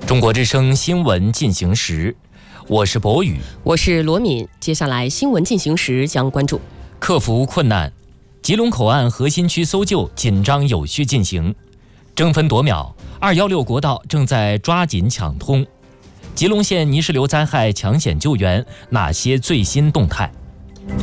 中国之声新闻进行时，我是博宇， 我是罗敏。接下来新闻进行时将关注： 克服困难，吉隆口岸核心区搜救紧张有序进行，争分夺秒，216国道正在抓紧抢通。吉隆县泥石流灾害抢险救援哪些最新动态？